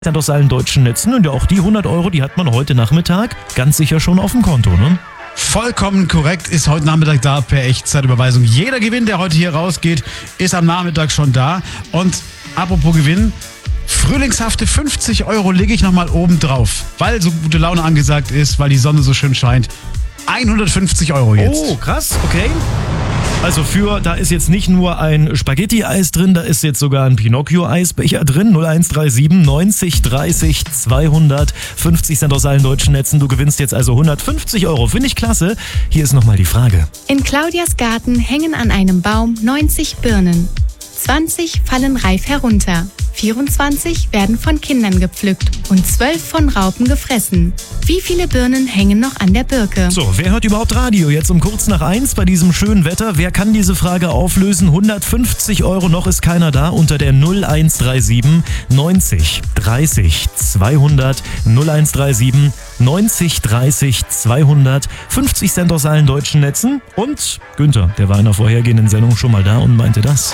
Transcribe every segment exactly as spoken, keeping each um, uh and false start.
aus allen deutschen Netzen und ja auch die hundert Euro, die hat man heute Nachmittag ganz sicher schon auf dem Konto, ne? Vollkommen korrekt, ist heute Nachmittag da per Echtzeitüberweisung. Jeder Gewinn, der heute hier rausgeht, ist am Nachmittag schon da. Und apropos Gewinn, frühlingshafte fünfzig Euro lege ich nochmal oben drauf, weil so gute Laune angesagt ist, weil die Sonne so schön scheint. hundertfünfzig Euro jetzt. Oh, krass, okay. Also für, da ist jetzt nicht nur ein Spaghetti-Eis drin, da ist jetzt sogar ein Pinocchio-Eisbecher drin. null eins drei sieben neunzig dreißig zweihundert, fünfzig Cent aus allen deutschen Netzen. Du gewinnst jetzt also hundertfünfzig Euro. Finde ich klasse. Hier ist nochmal die Frage. In Claudias Garten hängen an einem Baum neunzig Birnen. zwanzig fallen reif herunter. vierundzwanzig werden von Kindern gepflückt und zwölf von Raupen gefressen. Wie viele Birnen hängen noch an der Birke? So, wer hört überhaupt Radio? Jetzt um kurz nach eins bei diesem schönen Wetter. Wer kann diese Frage auflösen? hundertfünfzig Euro, noch ist keiner da. Unter der null eins drei sieben neunzig dreißig zweihundert. null eins drei sieben neunzig dreißig zweihundert. fünfzig Cent aus allen deutschen Netzen. Und Günther, der war in der vorhergehenden Sendung schon mal da und meinte das.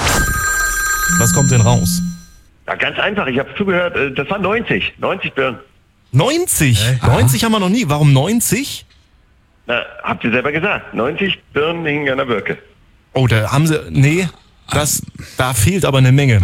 Was kommt denn raus? Ja, ganz einfach. Ich habe zugehört. Das waren neunzig. neunzig Birnen. neunzig? Hey. neunzig haben wir noch nie. Warum neunzig? Na, habt ihr selber gesagt. neunzig Birnen hingen an der Birke. Oh, da haben sie... Nee, das, da fehlt aber eine Menge. Mhm,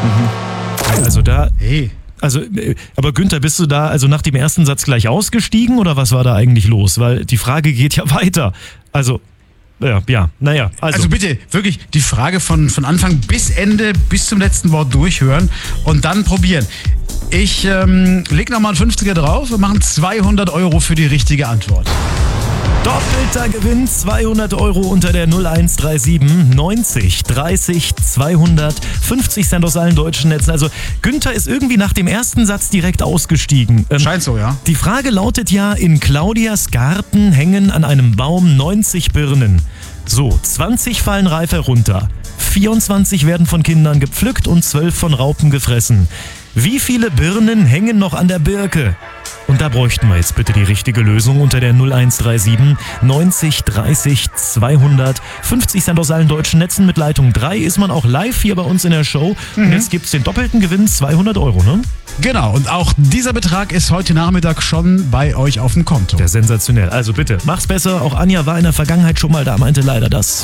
mhm. Also da... Hey. Also, aber Günther, bist du da also nach dem ersten Satz gleich ausgestiegen oder was war da eigentlich los? Weil die Frage geht ja weiter. Also... Ja, ja, naja. Also. also bitte, wirklich die Frage von, von Anfang bis Ende, bis zum letzten Wort durchhören und dann probieren. Ich ähm, leg nochmal einen fünfziger drauf und machen zweihundert Euro für die richtige Antwort. Doppelter Gewinn, zweihundert Euro unter der null eins drei sieben neunzig dreißig zweihundert, fünfzig Cent aus allen deutschen Netzen. Also Günther ist irgendwie nach dem ersten Satz direkt ausgestiegen. Ähm, Scheint so, ja. Die Frage lautet ja, in Claudias Garten hängen an einem Baum neunzig Birnen. So, zwanzig fallen reif herunter, vierundzwanzig werden von Kindern gepflückt und zwölf von Raupen gefressen. Wie viele Birnen hängen noch an der Birke? Und da bräuchten wir jetzt bitte die richtige Lösung unter der null eins drei sieben neunzig dreißig zweihundert. fünfzig Cent aus allen deutschen Netzen. Mit Leitung drei ist man auch live hier bei uns in der Show. Mhm. Und jetzt gibt's den doppelten Gewinn, zweihundert Euro, ne? Genau, und auch dieser Betrag ist heute Nachmittag schon bei euch auf dem Konto. Der sensationell. Also bitte, mach's besser. Auch Anja war in der Vergangenheit schon mal da, meinte leider das.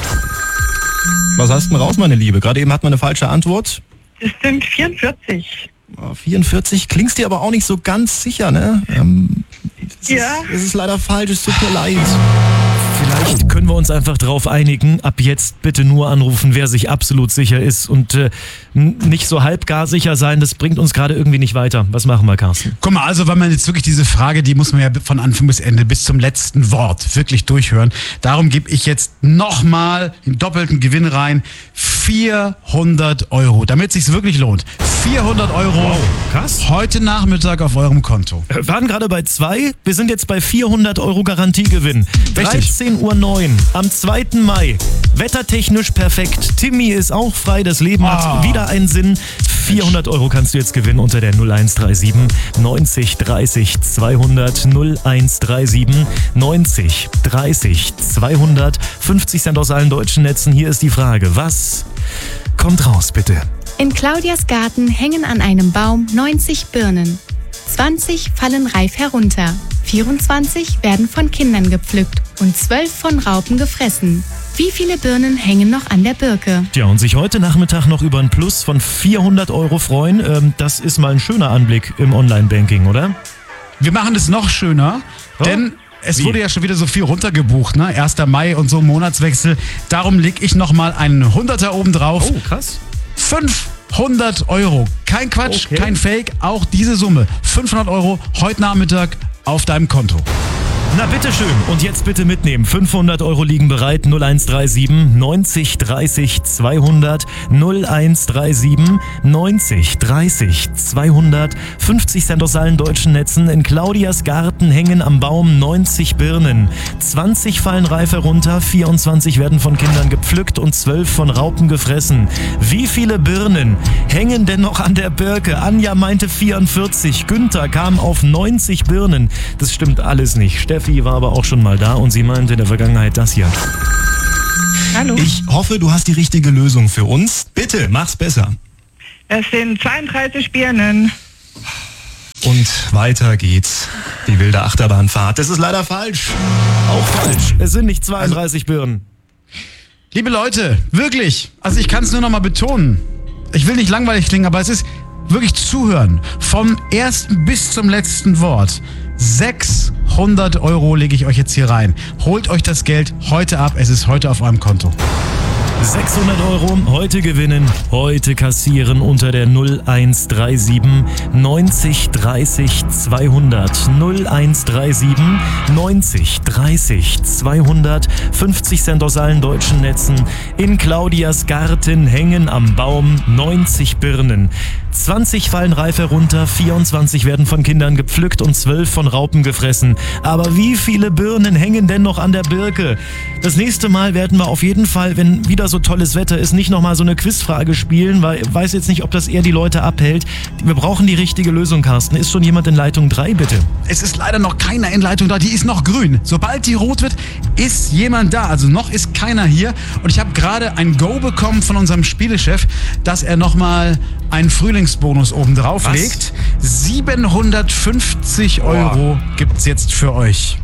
Was hast du denn raus, meine Liebe? Gerade eben hat man eine falsche Antwort. Das sind vierundvierzig. vierundvierzig, klingst dir aber auch nicht so ganz sicher, ne? Ähm, es ja. Ist, es ist leider falsch, es tut mir leid. Vielleicht können wir uns einfach darauf einigen, ab jetzt bitte nur anrufen, wer sich absolut sicher ist und äh, nicht so halbgar sicher sein, das bringt uns gerade irgendwie nicht weiter. Was machen wir, Carsten? Guck mal, also wenn man jetzt wirklich diese Frage, die muss man ja von Anfang bis Ende, bis zum letzten Wort wirklich durchhören. Darum gebe ich jetzt nochmal den doppelten Gewinn rein, vierhundert Euro, damit es sich wirklich lohnt. vierhundert Euro, wow, krass. Heute Nachmittag auf eurem Konto. Wir waren gerade bei zwei, wir sind jetzt bei vierhundert Euro Garantiegewinn. Richtig. dreizehn Uhr neun am zweiten Mai. Wettertechnisch perfekt. Timmy ist auch frei, das Leben hat Ah. wieder einen Sinn. vierhundert Euro kannst du jetzt gewinnen unter der null eins drei sieben neunzig dreißig zweihundert. null eins drei sieben neunzig dreißig zweihundert. fünfzig Cent aus allen deutschen Netzen. Hier ist die Frage, was kommt raus, bitte? In Claudias Garten hängen an einem Baum neunzig Birnen. zwanzig fallen reif herunter. vierundzwanzig werden von Kindern gepflückt und zwölf von Raupen gefressen. Wie viele Birnen hängen noch an der Birke? Ja, und sich heute Nachmittag noch über ein Plus von vierhundert Euro freuen, ähm, das ist mal ein schöner Anblick im Online-Banking, oder? Wir machen es noch schöner, Oh. denn es Wie? wurde ja schon wieder so viel runtergebucht, ne? erster Mai und so, Monatswechsel. Darum lege ich nochmal einen Hunderter oben drauf. Oh, krass. fünfhundert Euro. Kein Quatsch, Okay. kein Fake, auch diese Summe. fünfhundert Euro heute Nachmittag auf deinem Konto. Na bitteschön. Und jetzt bitte mitnehmen. fünfhundert Euro liegen bereit. null eins drei sieben neunzig dreißig zweihundert. null eins drei sieben neunzig dreißig zweihundert. fünfzig Cent aus allen deutschen Netzen. In Claudias Garten hängen am Baum neunzig Birnen. zwanzig fallen reif herunter, vierundzwanzig werden von Kindern gepflückt und zwölf von Raupen gefressen. Wie viele Birnen hängen denn noch an der Birke? Anja meinte vierundvierzig. Günther kam auf neunzig Birnen. Das stimmt alles nicht. Steffi war aber auch schon mal da und sie meinte in der Vergangenheit das hier. Hallo. Ich hoffe, du hast die richtige Lösung für uns. Bitte, mach's besser. Es sind zweiunddreißig Birnen. Und weiter geht's. Die wilde Achterbahnfahrt. Das ist leider falsch. Auch falsch. Es sind nicht zweiunddreißig Birnen. Liebe Leute, wirklich, also ich kann es nur noch mal betonen. Ich will nicht langweilig klingen, aber es ist wirklich zuhören. Vom ersten bis zum letzten Wort. sechshundert Euro lege ich euch jetzt hier rein. Holt euch das Geld heute ab. Es ist heute auf eurem Konto. sechshundert Euro heute gewinnen, heute kassieren unter der null eins drei sieben neunzig dreißig zweihundert. null eins drei sieben neunzig dreißig zweihundert. fünfzig Cent aus allen deutschen Netzen. In Claudias Garten hängen am Baum neunzig Birnen. zwanzig fallen reif herunter, vierundzwanzig werden von Kindern gepflückt und zwölf von Raupen gefressen. Aber wie viele Birnen hängen denn noch an der Birke? Das nächste Mal werden wir auf jeden Fall, wenn wieder so tolles Wetter ist, nicht nochmal so eine Quizfrage spielen, weil ich weiß jetzt nicht, ob das eher die Leute abhält. Wir brauchen die richtige Lösung, Carsten. Ist schon jemand in Leitung drei, bitte? Es ist leider noch keiner in Leitung da, die ist noch grün. Sobald die rot wird, ist jemand da. Also noch ist keiner hier. Und ich habe gerade ein Go bekommen von unserem Spielechef, dass er nochmal einen Frühlingsbonus oben drauf legt. siebenhundertfünfzig Euro gibt's jetzt für euch.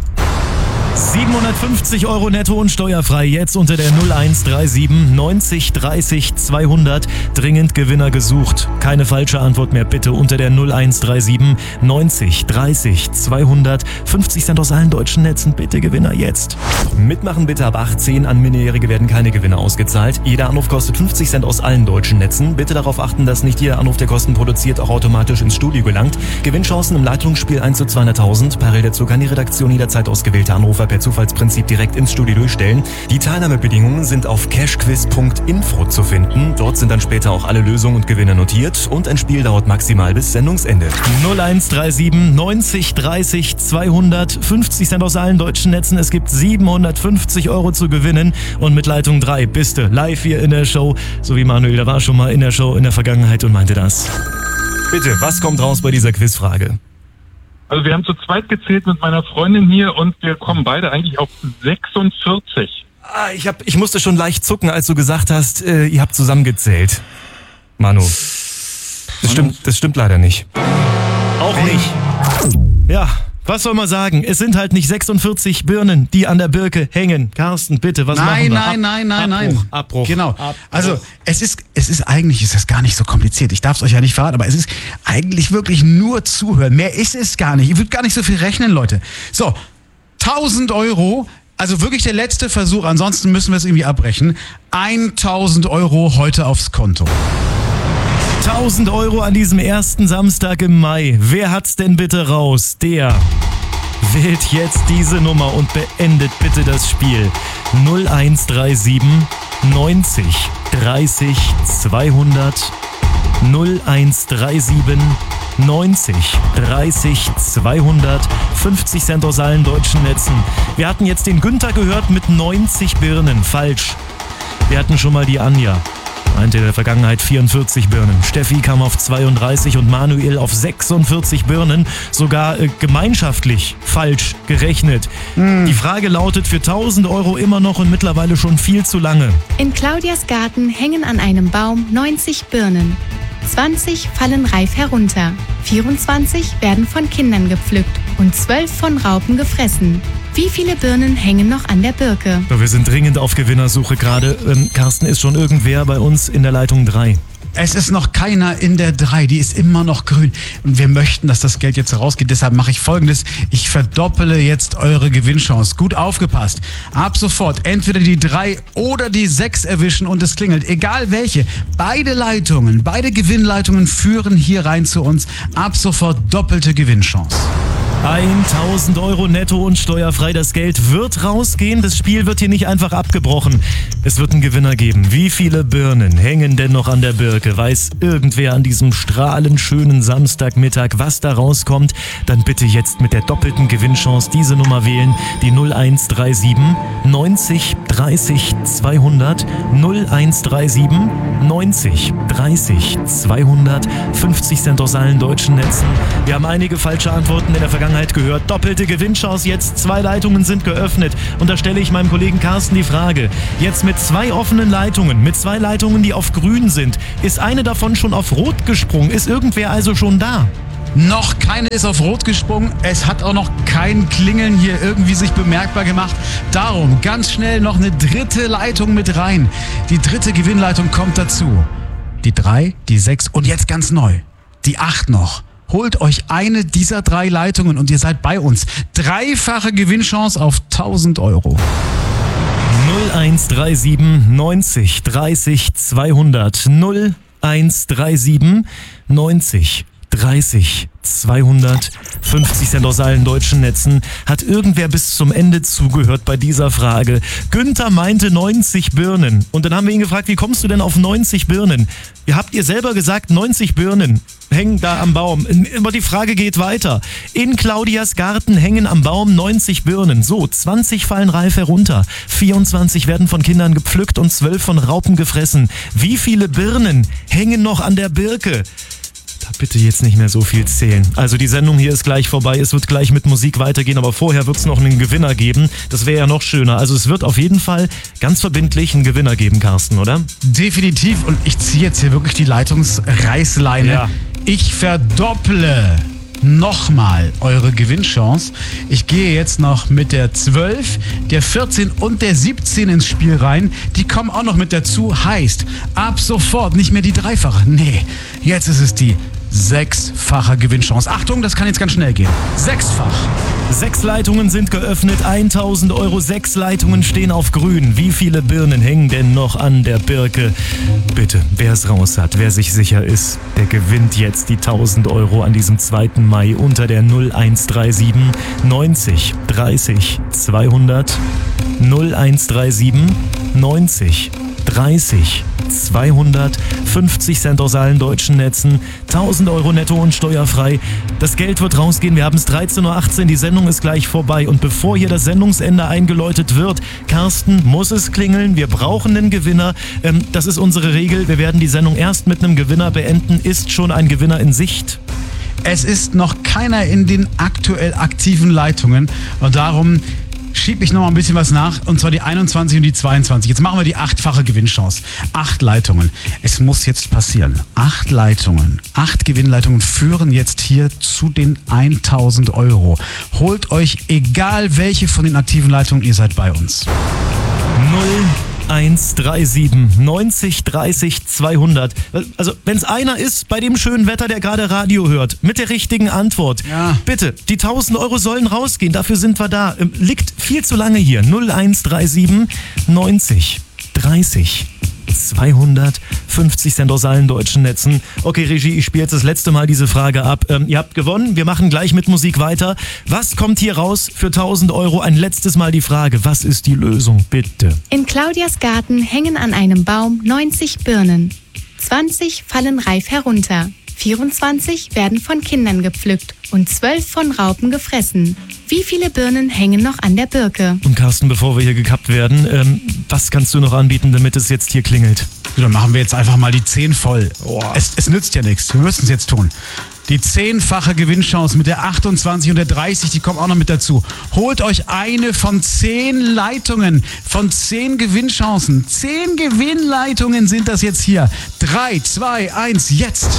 siebenhundertfünfzig Euro netto und steuerfrei jetzt unter der null eins drei sieben neunzig dreißig zweihundert. Dringend Gewinner gesucht. Keine falsche Antwort mehr bitte unter der null eins drei sieben neunzig dreißig zweihundert. fünfzig Cent aus allen deutschen Netzen. Bitte Gewinner jetzt. Mitmachen bitte ab achtzehn. An Minderjährige werden keine Gewinne ausgezahlt. Jeder Anruf kostet fünfzig Cent aus allen deutschen Netzen. Bitte darauf achten, dass nicht jeder Anruf, der Kosten produziert, auch automatisch ins Studio gelangt. Gewinnchancen im Leitungsspiel eins zu zweihunderttausend. Parallel dazu kann die Redaktion jederzeit ausgewählte Anrufer per Zufallsprinzip direkt ins Studio durchstellen. Die Teilnahmebedingungen sind auf cashquiz punkt info zu finden. Dort sind dann später auch alle Lösungen und Gewinne notiert und ein Spiel dauert maximal bis Sendungsende. null eins drei sieben neunzig dreißig zweihundert. fünfzig Cent aus allen deutschen Netzen. Es gibt siebenhundertfünfzig Euro zu gewinnen und mit Leitung drei bist du live hier in der Show. So wie Manuel, der war schon mal in der Show in der Vergangenheit und meinte das. Bitte, was kommt raus bei dieser Quizfrage? Also wir haben zu zweit gezählt mit meiner Freundin hier und wir kommen beide eigentlich auf sechsundvierzig. Ah, ich, hab, ich musste schon leicht zucken, als du gesagt hast, äh, ihr habt zusammengezählt. Manu, das stimmt, das stimmt leider nicht. Auch nicht. Ja, was soll man sagen? Es sind halt nicht sechsundvierzig Birnen, die an der Birke hängen. Carsten, bitte, was Nein, machen wir? nein, nein, nein, Abbruch, nein. Abbruch. Genau. Abbruch. Also es ist, es ist eigentlich, ist das gar nicht so kompliziert. Ich darf es euch ja nicht verraten, aber es ist eigentlich wirklich nur zuhören. Mehr ist es gar nicht. Ihr würdet gar nicht so viel rechnen, Leute. So, tausend Euro. Also wirklich der letzte Versuch. Ansonsten müssen wir es irgendwie abbrechen. tausend Euro heute aufs Konto. tausend Euro an diesem ersten Samstag im Mai. Wer hat's denn bitte raus? Der wählt jetzt diese Nummer und beendet bitte das Spiel. null eins drei sieben neunzig dreißig zweihundert. null eins drei sieben neunzig dreißig zweihundert. fünfzig Cent aus allen deutschen Netzen. Wir hatten jetzt den Günther gehört mit neunzig Birnen. Falsch. Wir hatten schon mal die Anja. Meinte in der Vergangenheit vierundvierzig Birnen. Steffi kam auf zweiunddreißig und Manuel auf sechsundvierzig Birnen. Sogar äh, gemeinschaftlich falsch gerechnet. Mm. Die Frage lautet für tausend Euro immer noch und mittlerweile schon viel zu lange. In Claudias Garten hängen an einem Baum neunzig Birnen. zwanzig fallen reif herunter. vierundzwanzig werden von Kindern gepflückt und zwölf von Raupen gefressen. Wie viele Birnen hängen noch an der Birke? So, wir sind dringend auf Gewinnersuche gerade. Ähm, Carsten, ist schon irgendwer bei uns in der Leitung drei? Es ist noch keiner in der drei, die ist immer noch grün. Und wir möchten, dass das Geld jetzt rausgeht. Deshalb mache ich Folgendes. Ich verdoppele jetzt eure Gewinnchance. Gut aufgepasst. Ab sofort entweder die drei oder die sechs erwischen und es klingelt. Egal welche. Beide Leitungen, beide Gewinnleitungen führen hier rein zu uns. Ab sofort doppelte Gewinnchance. tausend Euro netto und steuerfrei. Das Geld wird rausgehen. Das Spiel wird hier nicht einfach abgebrochen. Es wird einen Gewinner geben. Wie viele Birnen hängen denn noch an der Birke? Weiß irgendwer an diesem strahlend schönen Samstagmittag, was da rauskommt? Dann bitte jetzt mit der doppelten Gewinnchance diese Nummer wählen. Die null eins drei sieben neunzig dreißig zweihundert. null eins drei sieben neunzig dreißig zweihundert. fünfzig Cent aus allen deutschen Netzen. Wir haben einige falsche Antworten in der Vergangenheit gehört. Doppelte Gewinnchance, jetzt zwei Leitungen sind geöffnet. Und da stelle ich meinem Kollegen Carsten die Frage. Jetzt mit zwei offenen Leitungen, mit zwei Leitungen, die auf grün sind, ist eine davon schon auf rot gesprungen? Ist irgendwer also schon da? Noch keine ist auf Rot gesprungen. Es hat auch noch kein Klingeln hier irgendwie sich bemerkbar gemacht. Darum ganz schnell noch eine dritte Leitung mit rein. Die dritte Gewinnleitung kommt dazu. Die drei, die sechs und jetzt ganz neu, die acht noch. Holt euch eine dieser drei Leitungen und ihr seid bei uns. Dreifache Gewinnchance auf tausend Euro. null eins drei sieben neunzig dreißig zweihundert null eins drei sieben neunzig dreißig zweihundert fünfzig Cent aus allen deutschen Netzen. Hat irgendwer bis zum Ende zugehört bei dieser Frage? Günther meinte neunzig Birnen. Und dann haben wir ihn gefragt, wie kommst du denn auf neunzig Birnen? Ihr habt ihr selber gesagt, neunzig Birnen hängen da am Baum. Aber die Frage geht weiter. In Claudias Garten hängen am Baum neunzig Birnen. So, zwanzig fallen reif herunter. vierundzwanzig werden von Kindern gepflückt und zwölf von Raupen gefressen. Wie viele Birnen hängen noch an der Birke? Bitte jetzt nicht mehr so viel zählen. Also die Sendung hier ist gleich vorbei. Es wird gleich mit Musik weitergehen, aber vorher wird es noch einen Gewinner geben. Das wäre ja noch schöner. Also es wird auf jeden Fall ganz verbindlich einen Gewinner geben, Carsten, oder? Definitiv. Und ich ziehe jetzt hier wirklich die Leitungsreißleine. Ja. Ich verdopple nochmal eure Gewinnchance. Ich gehe jetzt noch mit der zwölf, der vierzehn und der siebzehn ins Spiel rein. Die kommen auch noch mit dazu. Heißt, ab sofort nicht mehr die dreifache. Nee, jetzt ist es die sechsfache Gewinnchance. Achtung, das kann jetzt ganz schnell gehen. Sechsfach. Sechs Leitungen sind geöffnet, tausend Euro, sechs Leitungen stehen auf grün. Wie viele Birnen hängen denn noch an der Birke? Bitte, wer es raus hat, wer sich sicher ist, der gewinnt jetzt die tausend Euro an diesem zweiten Mai unter der null eins drei sieben neunzig dreißig zweihundert null eins drei sieben neunzig dreißig zweihundert fünfzig Cent aus allen deutschen Netzen, tausend Euro netto und steuerfrei. Das Geld wird rausgehen, wir haben es dreizehn Uhr achtzehn, die Sendung ist gleich vorbei und bevor hier das Sendungsende eingeläutet wird, Carsten, muss es klingeln, wir brauchen einen Gewinner, ähm, das ist unsere Regel, wir werden die Sendung erst mit einem Gewinner beenden. Ist schon ein Gewinner in Sicht? Es ist noch keiner in den aktuell aktiven Leitungen und darum schiebe ich noch mal ein bisschen was nach, und zwar die einundzwanzig und die zweiundzwanzig. Jetzt machen wir die achtfache Gewinnchance. Acht Leitungen. Es muss jetzt passieren. Acht Leitungen, acht Gewinnleitungen führen jetzt hier zu den tausend Euro. Holt euch, egal welche von den aktiven Leitungen, ihr seid bei uns. null eins drei sieben neunzig dreißig zweihundert. Also, wenn es einer ist bei dem schönen Wetter, der gerade Radio hört, mit der richtigen Antwort, ja. Bitte, die tausend Euro sollen rausgehen, dafür sind wir da. Liegt viel zu lange hier. null eins drei sieben neunzig dreißig zweihundert fünfzig Cent aus allen deutschen Netzen. Okay, Regie, ich spiele jetzt das letzte Mal diese Frage ab. Ähm, ihr habt gewonnen, wir machen gleich mit Musik weiter. Was kommt hier raus für tausend Euro? Ein letztes Mal die Frage, was ist die Lösung, bitte? In Claudias Garten hängen an einem Baum neunzig Birnen. zwanzig fallen reif herunter. vierundzwanzig werden von Kindern gepflückt und zwölf von Raupen gefressen. Wie viele Birnen hängen noch an der Birke? Und Carsten, bevor wir hier gekappt werden, ähm, was kannst du noch anbieten, damit es jetzt hier klingelt? Dann machen wir jetzt einfach mal die zehn voll. Es, es nützt ja nichts, wir müssen es jetzt tun. Die zehnfache Gewinnchance mit der achtundzwanzig und der dreißig, die kommen auch noch mit dazu. Holt euch eine von zehn Leitungen, von zehn Gewinnchancen. Zehn Gewinnleitungen sind das jetzt hier. Drei, zwei, eins, jetzt!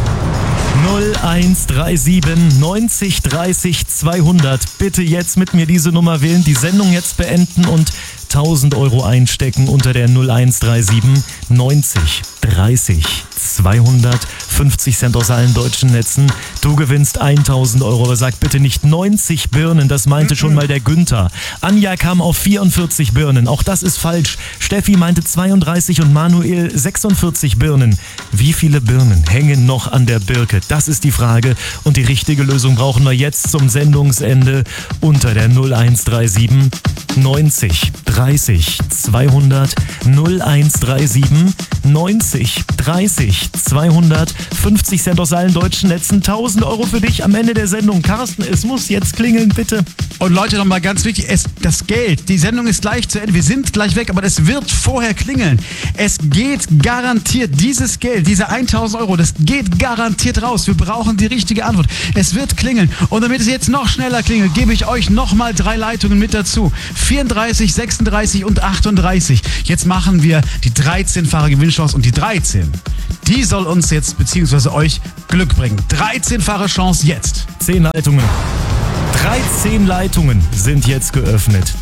null eins drei sieben neunzig dreißig zweihundert. Bitte jetzt mit mir diese Nummer wählen, die Sendung jetzt beenden und tausend Euro einstecken unter der null eins drei sieben neunzig dreißig zweihundert fünfzig Cent aus allen deutschen Netzen. Du gewinnst tausend Euro, aber sag bitte nicht neunzig Birnen, das meinte schon mal der Günther. Anja kam auf vierundvierzig Birnen, auch das ist falsch. Steffi meinte zweiunddreißig und Manuel sechsundvierzig Birnen. Wie viele Birnen hängen noch an der Birke? Das ist die Frage und die richtige Lösung brauchen wir jetzt zum Sendungsende unter der null eins drei sieben neunzig dreißig zweihundert null eins drei sieben neunzig dreißig zweihundert fünfzig Cent aus allen deutschen Netzen. tausend Euro für dich am Ende der Sendung. Carsten, es muss jetzt klingeln, bitte. Und Leute, nochmal ganz wichtig, es, das Geld, die Sendung ist gleich zu Ende, wir sind gleich weg, aber es wird vorher klingeln. Es geht garantiert, dieses Geld, diese eintausend Euro, das geht garantiert raus. Wir brauchen die richtige Antwort. Es wird klingeln. Und damit es jetzt noch schneller klingelt, gebe ich euch nochmal drei Leitungen mit dazu. vierunddreißig, sechsunddreißig und achtunddreißig. Jetzt machen wir die dreizehnfache Gewinnchance und die dreizehn, die soll uns jetzt bzw. euch Glück bringen. dreizehnfache Chance jetzt. zehn Leitungen. dreizehn Leitungen sind jetzt geöffnet.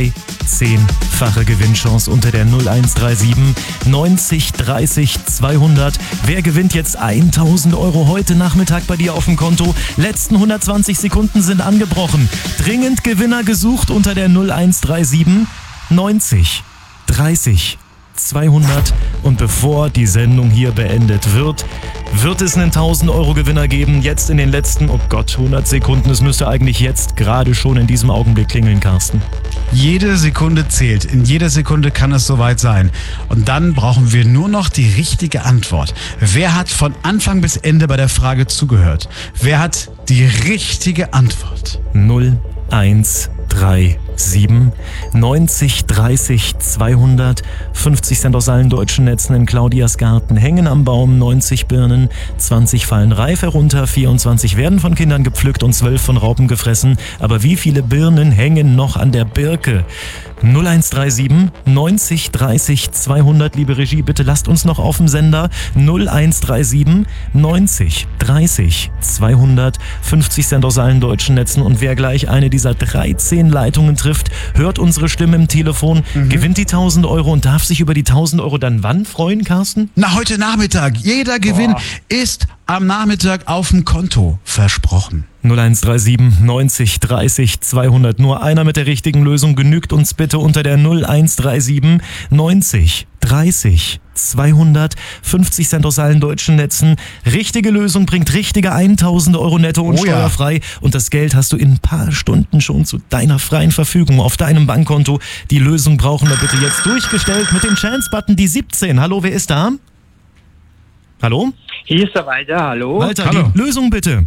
dreizehnfache Gewinnchance unter der null eins drei sieben neunzig dreißig zweihundert. Wer gewinnt jetzt eintausend Euro heute Nachmittag bei dir auf dem Konto? Letzten hundertzwanzig Sekunden sind angebrochen. Dringend Gewinner gesucht unter der null eins drei sieben neunzig dreißig zweihundert. Und bevor die Sendung hier beendet wird, wird es einen tausend Euro Gewinner geben. Jetzt in den letzten, oh Gott, hundert Sekunden. Es müsste eigentlich jetzt gerade schon in diesem Augenblick klingeln, Carsten. Jede Sekunde zählt. In jeder Sekunde kann es soweit sein. Und dann brauchen wir nur noch die richtige Antwort. Wer hat von Anfang bis Ende bei der Frage zugehört? Wer hat die richtige Antwort? null eins drei sieben neunzig dreißig zweihundert. fünfzig Cent aus allen deutschen Netzen in Claudias Garten. Hängen am Baum neunzig Birnen, zwanzig fallen reif herunter, vierundzwanzig werden von Kindern gepflückt und zwölf von Raupen gefressen. Aber wie viele Birnen hängen noch an der Birke? null eins drei sieben neunzig dreißig zweihundert. Liebe Regie, bitte lasst uns noch auf dem Sender. null eins drei sieben neunzig dreißig zweihundert. fünfzig Cent aus allen deutschen Netzen. Und wer gleich eine dieser dreizehn Leitungen trifft, hört unsere Stimme im Telefon, mhm. gewinnt die tausend Euro und darf sich über die tausend Euro dann wann freuen, Carsten? Na, heute Nachmittag. Jeder Gewinn Boah. ist am Nachmittag auf dem Konto versprochen. null eins drei sieben neunzig dreißig zweihundert. Nur einer mit der richtigen Lösung genügt uns bitte unter der null eins drei sieben neunzig dreißig zweihundert. fünfzig Cent aus allen deutschen Netzen. Richtige Lösung bringt richtige tausend Euro netto und oh ja. steuerfrei. Und das Geld hast du in ein paar Stunden schon zu deiner freien Verfügung auf deinem Bankkonto. Die Lösung brauchen wir bitte jetzt durchgestellt mit dem Chance-Button, die siebzehn. Hallo, wer ist da? Hallo? Hier ist der Walter, hallo. Walter, Hallo. die Lösung bitte.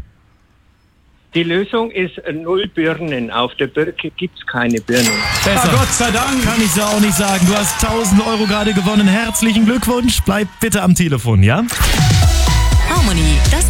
Die Lösung ist null Birnen. Auf der Birke gibt es keine Birnen. Besser. Ah, Gott sei Dank. Kann ich ja auch nicht sagen. Du hast tausend Euro gerade gewonnen. Herzlichen Glückwunsch. Bleib bitte am Telefon, ja? Harmony, das